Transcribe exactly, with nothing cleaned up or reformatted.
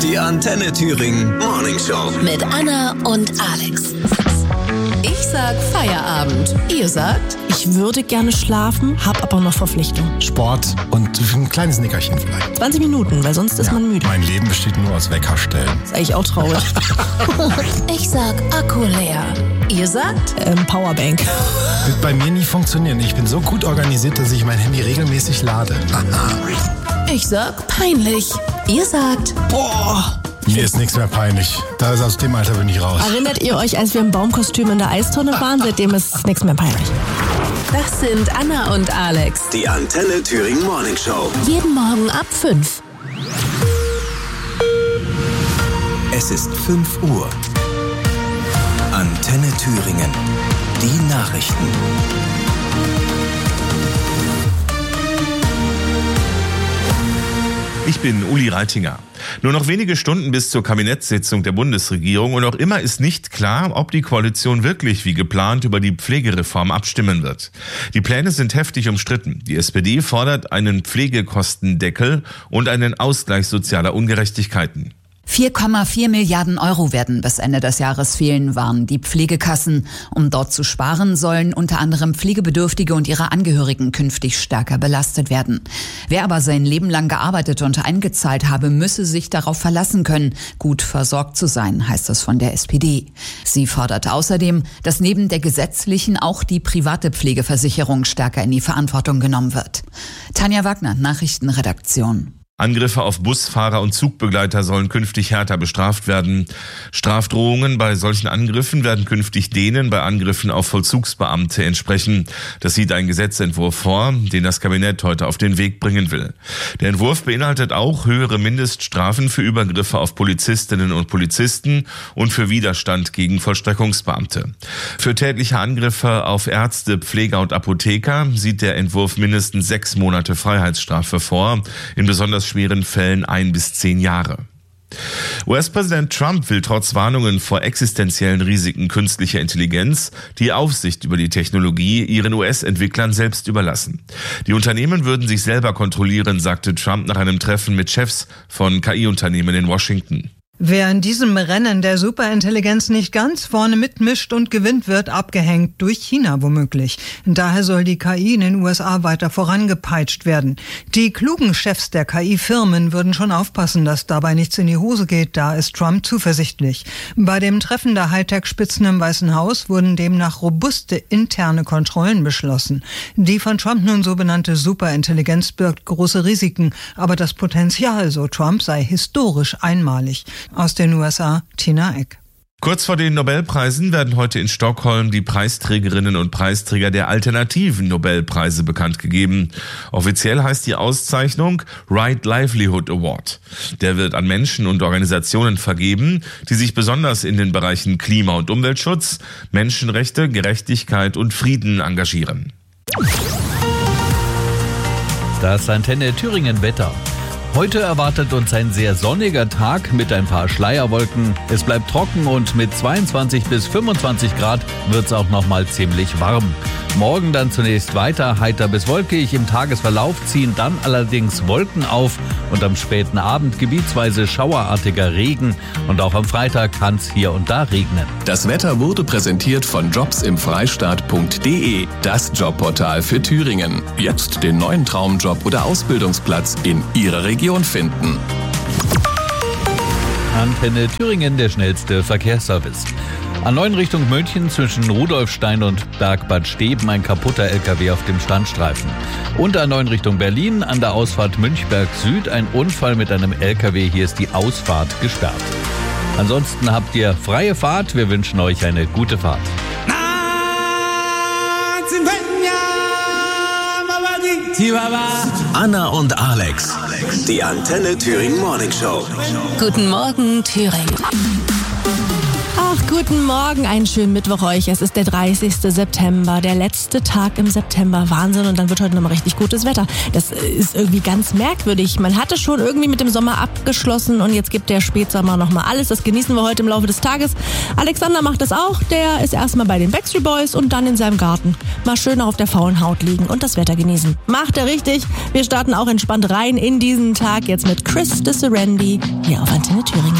Die Antenne Thüringen Morning Show. Mit Anna und Alex. Ich sag Feierabend. Ihr sagt? Ich würde gerne schlafen, hab aber noch Verpflichtung. Sport und ein kleines Nickerchen vielleicht. zwanzig Minuten, weil sonst ist ja, man müde. Mein Leben besteht nur aus Weckerstellen. Ist eigentlich auch traurig. Ich sag Akku leer. Ihr sagt? Ähm, Powerbank. Wird bei mir nie funktionieren. Ich bin so gut organisiert, dass ich mein Handy regelmäßig lade. Ich sag peinlich. Ihr sagt? Boah. Mir ist nichts mehr peinlich. Da ist aus dem Alter bin ich raus. Erinnert ihr euch, als wir im Baumkostüm in der Eistonne waren? Seitdem ist nichts mehr peinlich. Das sind Anna und Alex. Die Antenne Thüringen Morning Show. Jeden Morgen ab fünf. Es ist fünf Uhr. Antenne Thüringen. Die Nachrichten. Ich bin Uli Reitinger. Nur noch wenige Stunden bis zur Kabinettssitzung der Bundesregierung und noch immer ist nicht klar, ob die Koalition wirklich wie geplant über die Pflegereform abstimmen wird. Die Pläne sind heftig umstritten. Die S P D fordert einen Pflegekostendeckel und einen Ausgleich sozialer Ungerechtigkeiten. vier Komma vier Milliarden Euro werden bis Ende des Jahres fehlen, warnen die Pflegekassen. Um dort zu sparen, sollen unter anderem Pflegebedürftige und ihre Angehörigen künftig stärker belastet werden. Wer aber sein Leben lang gearbeitet und eingezahlt habe, müsse sich darauf verlassen können, gut versorgt zu sein, heißt es von der S P D. Sie fordert außerdem, dass neben der gesetzlichen auch die private Pflegeversicherung stärker in die Verantwortung genommen wird. Tanja Wagner, Nachrichtenredaktion. Angriffe auf Busfahrer und Zugbegleiter sollen künftig härter bestraft werden. Strafdrohungen bei solchen Angriffen werden künftig denen bei Angriffen auf Vollzugsbeamte entsprechen. Das sieht ein Gesetzentwurf vor, den das Kabinett heute auf den Weg bringen will. Der Entwurf beinhaltet auch höhere Mindeststrafen für Übergriffe auf Polizistinnen und Polizisten und für Widerstand gegen Vollstreckungsbeamte. Für tätliche Angriffe auf Ärzte, Pfleger und Apotheker sieht der Entwurf mindestens sechs Monate Freiheitsstrafe vor, in besonders schweren Fällen ein bis zehn Jahre. U S-Präsident Trump will trotz Warnungen vor existenziellen Risiken künstlicher Intelligenz die Aufsicht über die Technologie ihren U S-Entwicklern selbst überlassen. Die Unternehmen würden sich selber kontrollieren, sagte Trump nach einem Treffen mit Chefs von K I-Unternehmen in Washington. Wer in diesem Rennen der Superintelligenz nicht ganz vorne mitmischt und gewinnt, wird abgehängt, durch China womöglich. Daher soll die K I in den U S A weiter vorangepeitscht werden. Die klugen Chefs der K I-Firmen würden schon aufpassen, dass dabei nichts in die Hose geht, da ist Trump zuversichtlich. Bei dem Treffen der Hightech-Spitzen im Weißen Haus wurden demnach robuste interne Kontrollen beschlossen. Die von Trump nun so benannte Superintelligenz birgt große Risiken, aber das Potenzial, so Trump, sei historisch einmalig. Aus den U S A, Tina Eck. Kurz vor den Nobelpreisen werden heute in Stockholm die Preisträgerinnen und Preisträger der alternativen Nobelpreise bekannt gegeben. Offiziell heißt die Auszeichnung Right Livelihood Award. Der wird an Menschen und Organisationen vergeben, die sich besonders in den Bereichen Klima- und Umweltschutz, Menschenrechte, Gerechtigkeit und Frieden engagieren. Das Antenne Thüringen Wetter. Heute erwartet uns ein sehr sonniger Tag mit ein paar Schleierwolken. Es bleibt trocken und mit zweiundzwanzig bis fünfundzwanzig Grad wird es auch noch mal ziemlich warm. Morgen dann zunächst weiter heiter bis wolkig. Im Tagesverlauf ziehen dann allerdings Wolken auf und am späten Abend gebietsweise schauerartiger Regen. Und auch am Freitag kann es hier und da regnen. Das Wetter wurde präsentiert von jobs im freistaat punkt de, das Jobportal für Thüringen. Jetzt den neuen Traumjob oder Ausbildungsplatz in Ihrer Region finden. Antenne Thüringen, der schnellste Verkehrsservice. A neun Richtung München zwischen Rudolfstein und Bergbad Steben ein kaputter L K W auf dem Standstreifen. Und A neun Richtung Berlin an der Ausfahrt Münchberg Süd ein Unfall mit einem L K W. Hier ist die Ausfahrt gesperrt. Ansonsten habt ihr freie Fahrt. Wir wünschen euch eine gute Fahrt. Anna und Alex, die Antenne Thüringen Morning Show. Guten Morgen, Thüringen. Ach, guten Morgen, einen schönen Mittwoch euch. Es ist der dreißigste September, der letzte Tag im September. Wahnsinn, und dann wird heute nochmal richtig gutes Wetter. Das ist irgendwie ganz merkwürdig. Man hatte schon irgendwie mit dem Sommer abgeschlossen und jetzt gibt der Spätsommer nochmal alles. Das genießen wir heute im Laufe des Tages. Alexander macht das auch. Der ist erstmal bei den Backstreet Boys und dann in seinem Garten. Mal schön auf der faulen Haut liegen und das Wetter genießen. Macht er richtig. Wir starten auch entspannt rein in diesen Tag jetzt mit Chris de Serendi hier auf Antenne Thüringen.